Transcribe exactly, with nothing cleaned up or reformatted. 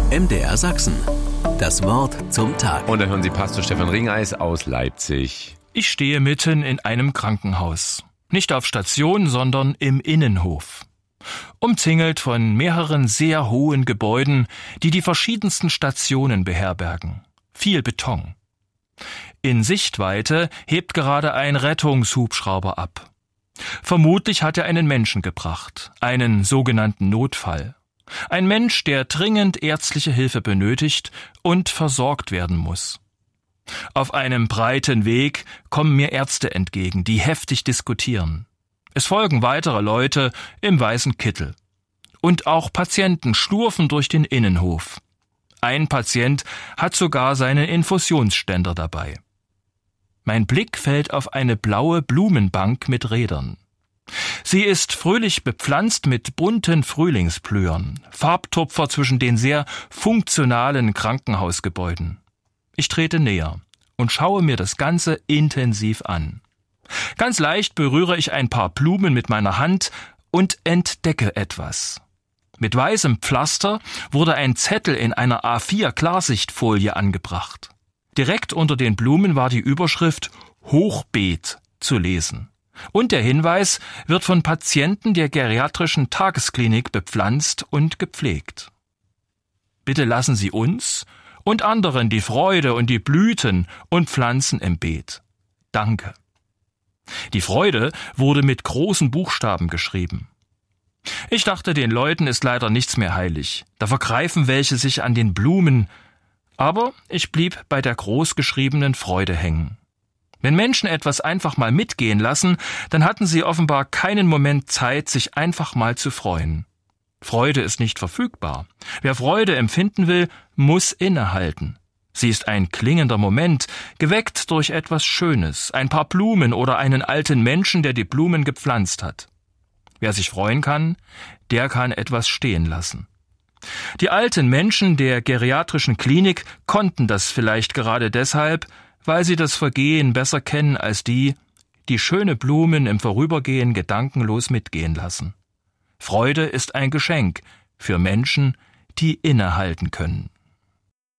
M D R Sachsen. Das Wort zum Tag. Und dann hören Sie Pastor Stefan Ringeis aus Leipzig. Ich stehe mitten in einem Krankenhaus. Nicht auf Station, sondern im Innenhof. Umzingelt von mehreren sehr hohen Gebäuden, die die verschiedensten Stationen beherbergen. Viel Beton. In Sichtweite hebt gerade ein Rettungshubschrauber ab. Vermutlich hat er einen Menschen gebracht, einen sogenannten Notfall. Ein Mensch, der dringend ärztliche Hilfe benötigt und versorgt werden muss. Auf einem breiten Weg kommen mir Ärzte entgegen, die heftig diskutieren. Es folgen weitere Leute im weißen Kittel. Und auch Patienten schlurfen durch den Innenhof. Ein Patient hat sogar seinen Infusionsständer dabei. Mein Blick fällt auf eine blaue Blumenbank mit Rädern. Sie ist fröhlich bepflanzt mit bunten Frühlingsblühern, Farbtupfer zwischen den sehr funktionalen Krankenhausgebäuden. Ich trete näher und schaue mir das Ganze intensiv an. Ganz leicht berühre ich ein paar Blumen mit meiner Hand und entdecke etwas. Mit weißem Pflaster wurde ein Zettel in einer A vier Klarsichtfolie angebracht. Direkt unter den Blumen war die Überschrift Hochbeet zu lesen. Und der Hinweis wird von Patienten der geriatrischen Tagesklinik bepflanzt und gepflegt. Bitte lassen Sie uns und anderen die Freude und die Blüten und Pflanzen im Beet. Danke. Die Freude wurde mit großen Buchstaben geschrieben. Ich dachte, den Leuten ist leider nichts mehr heilig. Da vergreifen welche sich an den Blumen. Aber ich blieb bei der großgeschriebenen Freude hängen. Wenn Menschen etwas einfach mal mitgehen lassen, dann hatten sie offenbar keinen Moment Zeit, sich einfach mal zu freuen. Freude ist nicht verfügbar. Wer Freude empfinden will, muss innehalten. Sie ist ein klingender Moment, geweckt durch etwas Schönes, ein paar Blumen oder einen alten Menschen, der die Blumen gepflanzt hat. Wer sich freuen kann, der kann etwas stehen lassen. Die alten Menschen der geriatrischen Klinik konnten das vielleicht gerade deshalb, weil sie das Vergehen besser kennen als die, die schöne Blumen im Vorübergehen gedankenlos mitgehen lassen. Freude ist ein Geschenk für Menschen, die innehalten können.